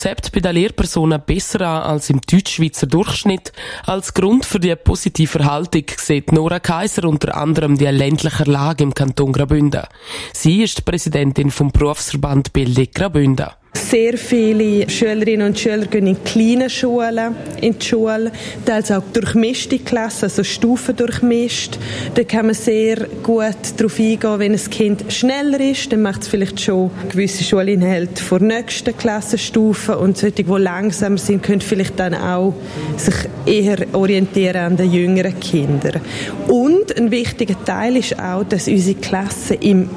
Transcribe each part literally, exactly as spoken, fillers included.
Konzept bei den Lehrpersonen besser an als im Deutschschweizer Durchschnitt. Als Grund für die positive Haltung sieht Nora Kaiser unter anderem die ländliche Lage im Kanton Graubünden. Sie ist die Präsidentin vom Berufsverband Bildung Graubünden. Sehr viele Schülerinnen und Schüler gehen in kleinen Schulen in die Schule, teils auch durchmischte Klassen, also Stufen durchmischt. Da kann man sehr gut darauf eingehen, wenn ein Kind schneller ist, dann macht es vielleicht schon gewisse Schulinhalte vor nächsten Klassenstufen und solche, die langsamer sind, können vielleicht dann auch sich eher orientieren an den jüngeren Kindern. Und ein wichtiger Teil ist auch, dass unsere Klassen im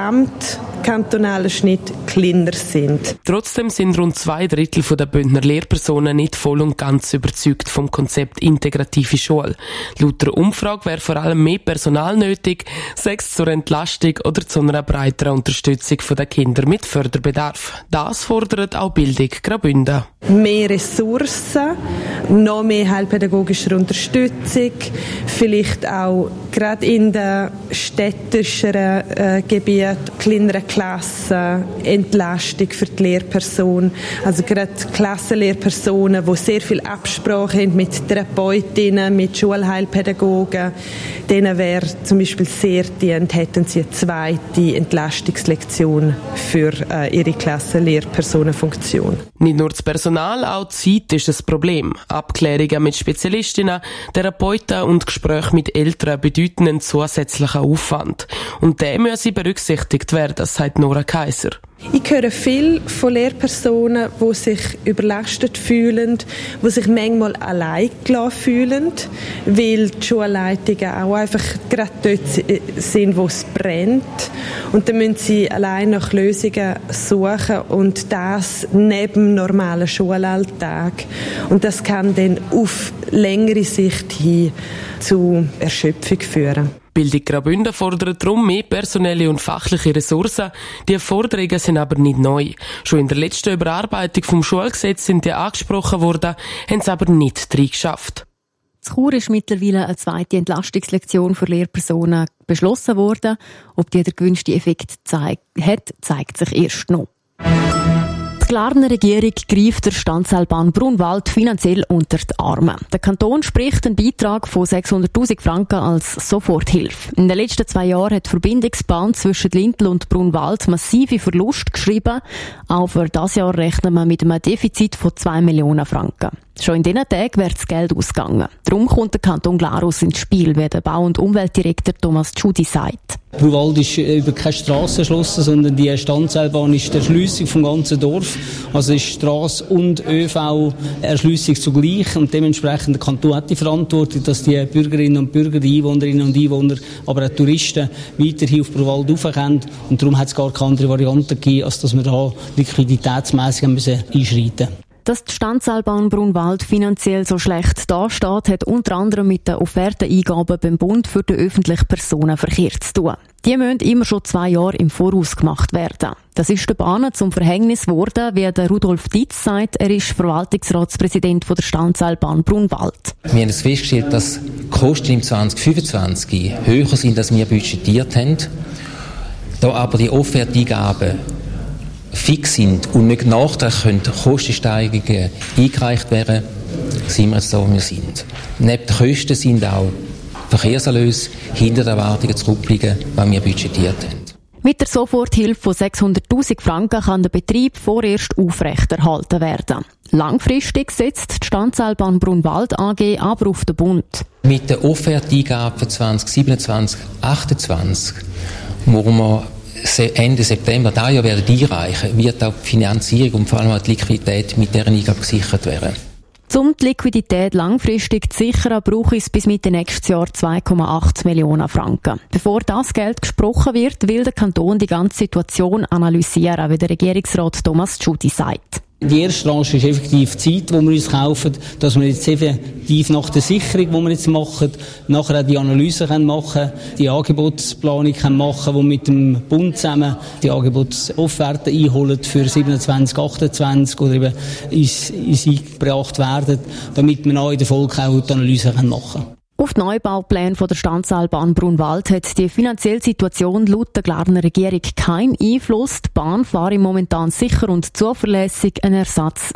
gesamtkantonalen Schnitt kleiner sind. Trotzdem sind rund zwei Drittel der Bündner Lehrpersonen nicht voll und ganz überzeugt vom Konzept integrative Schule. Laut der Umfrage wäre vor allem mehr Personal nötig, sei es zur Entlastung oder zu einer breiteren Unterstützung der Kinder mit Förderbedarf. Das fordert auch Bildung Graubünden. Mehr Ressourcen, noch mehr heilpädagogische Unterstützung, vielleicht auch gerade in den städtischeren äh, Gebieten, kleinere Klassen, Entlastung für die Lehrperson. Also gerade Klassenlehrpersonen, die sehr viel Absprache haben mit Therapeutinnen, mit Schulheilpädagogen. Denen wäre zum Beispiel sehr dient, hätten sie eine zweite Entlastungslektion für äh, ihre Klassenlehrpersonenfunktion. Nicht nur das Personal, auch die Zeit ist ein Problem. Abklärungen mit Spezialistinnen, Therapeuten und Gespräche mit Eltern bedeuten einen zusätzlichen Aufwand. Und der muss berücksichtigt werden, sagt Nora Kaiser. Ich höre viel von Lehrpersonen, die sich überlastet fühlen, die sich manchmal allein gelassen fühlen, weil die Schulleitungen auch einfach gerade dort sind, wo es brennt. Und dann müssen sie allein nach Lösungen suchen und das neben dem normalen Schulalltag. Und das kann dann auf längere Sicht hin zu Erschöpfung führen. Bildung Graubünden fordert darum mehr personelle und fachliche Ressourcen. Die Forderungen sind aber nicht neu. Schon in der letzten Überarbeitung vom Schulgesetz sind die angesprochen worden, haben es aber nicht reingeschafft. In Chur ist mittlerweile eine zweite Entlastungslektion für Lehrpersonen beschlossen worden. Ob die den gewünschten Effekt zeigt, hat, zeigt sich erst noch. Die Glarner Regierung greift der Standseilbahn Brunwald finanziell unter die Arme. Der Kanton spricht einen Beitrag von sechshunderttausend Franken als Soforthilfe. In den letzten zwei Jahren hat die Verbindungsbahn zwischen Lintel und Brunwald massive Verluste geschrieben. Auch für dieses Jahr rechnet man mit einem Defizit von zwei Millionen Franken. Schon in diesen Tagen wird das Geld ausgegangen. Darum kommt der Kanton Glarus ins Spiel, wie der Bau- und Umweltdirektor Thomas Tschudi sagt. Brunwald ist über keine Strasse erschlossen, sondern die Standseilbahn ist die Erschliessung vom ganzen Dorf. Also ist Strasse und ÖV Erschliessung zugleich. Und dementsprechend der Kanton hat die Verantwortung, dass die Bürgerinnen und Bürger, die Einwohnerinnen und Einwohner, aber auch Touristen weiterhin auf Brunwald raufkommen. Und darum hat es gar keine andere Variante gegeben, als dass wir da liquiditätsmässig einschreiten müssen. Dass die Standseilbahn Brunwald finanziell so schlecht dasteht, hat unter anderem mit den Offerteneingaben beim Bund für den öffentlichen Personenverkehr zu tun. Die müssen immer schon zwei Jahre im Voraus gemacht werden. Das ist der Bahn zum Verhängnis geworden, wie der Rudolf Dietz sagt. Er ist Verwaltungsratspräsident der Standseilbahn Brunwald. Wir haben festgestellt, dass die Kosten im zwanzig fünfundzwanzig höher sind, als wir budgetiert haben. Da aber die Offerteingaben fix sind und nicht nachträglich können Kostensteigerungen eingereicht werden, sind wir jetzt da, wo wir sind. Neben den Kosten sind auch Verkehrserlöse hinter den Erwartungen zurückliegen, die wir budgetiert haben. Mit der Soforthilfe von sechshunderttausend Franken kann der Betrieb vorerst aufrechterhalten werden. Langfristig setzt die Standseilbahn Brunwald A G aber auf den Bund. Mit der Offerteingabe für zwanzig siebenundzwanzig achtundzwanzig, wo wir Ende September dieses Jahr werden einreichen, wird auch die Finanzierung und vor allem auch die Liquidität mit dieser Eingabe gesichert werden. Um die Liquidität langfristig zu sichern, brauche es bis Mitte nächstes Jahr zwei Komma acht Millionen Franken. Bevor das Geld gesprochen wird, will der Kanton die ganze Situation analysieren, wie der Regierungsrat Thomas Tschudi sagt. Die erste Tranche ist effektiv die Zeit, die wir uns kaufen, dass wir jetzt effektiv nach der Sicherung, die wir jetzt machen, nachher auch die Analyse machen können, die Angebotsplanung machen können, wo mit dem Bund zusammen die Angebotsofferten einholen für siebenundzwanzig, achtundzwanzig oder eben ins, ins eingebracht werden, damit wir auch in der Folge auch die Analyse machen können. Auf die Neubaupläne der Standseilbahn Brunwald hat die finanzielle Situation laut der Glarner Regierung keinen Einfluss. Die Bahn fährt momentan sicher und zuverlässig einen Ersatz